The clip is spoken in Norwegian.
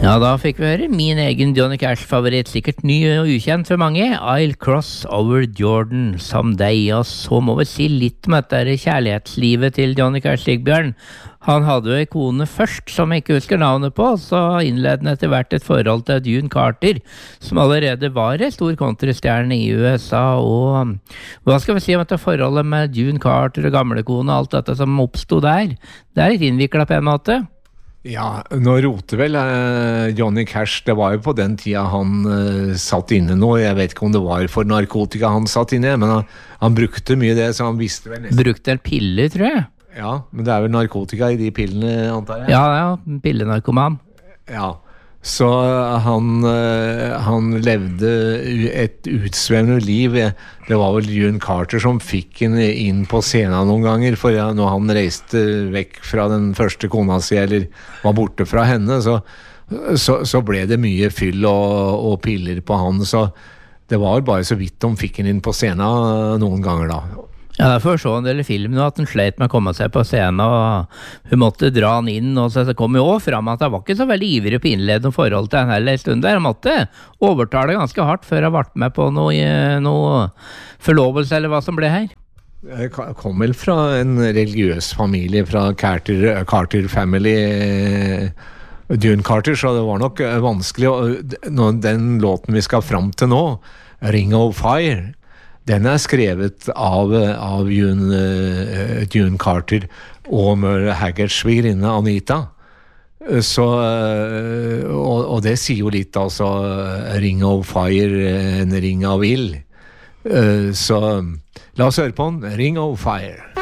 Ja, da fikk vi høre min egen Johnny Cash-favoritt, sikkert ny og ukjent for mange, I'll Cross Over Jordan Someday. Og så må vi si litt om dette kjærlighetslivet til Johnny Cash, Sigbjørn. Han hadde jo en kone først, som jeg ikke husker navnet på, så innledde han etter hvert et forhold til June Carter, som allerede var en stor countrystjerne i USA. Og hva skal vi si om dette forholdet med June Carter og gamlekone og alt dette som oppstod der? Det litt innviklet på en måte. Ja, nå roter vel Johnny Cash, det var jo på den tida han satt inne nå, jeg vet ikke om det var for narkotika han satt inne, men han brukte mye det, så han visste vel nesten. Brukte en pille, tror jeg. Ja, men det vel narkotika i de pillene, antar jeg. Ja, pillenarkoman. Ja, så han levde et utsvevende liv. Det var vel June Carter som fikk henne inn på scenen noen ganger, for når han reiste vekk fra den første kona si, eller var borte fra henne, så ble det mye fyll og piller på han, så det var bare så vidt de fikk henne inn på scenen noen ganger da. Ja, derfor så en del i filmen at hun sleit med å komme seg på scenen, og hun måtte dra han inn, og så kom jo også frem at han var ikke så veldig ivrig på innledende forhold til henne heller en stund der. Han måtte overtale ganske hardt før han ble med på noe forlovelse eller hva som ble her. Jeg kom vel fra en religiøs familie, fra Carter family, June Carter, så det var nok vanskelig. Og den låten vi skal fram til nå, Ring of Fire, den skrevet av June Carter og Merle Haggards svigerinne Anita. Så, og det sier jo litt, altså, Ring of Fire, en ring av ild. Så la oss høre på den, Ring of Fire.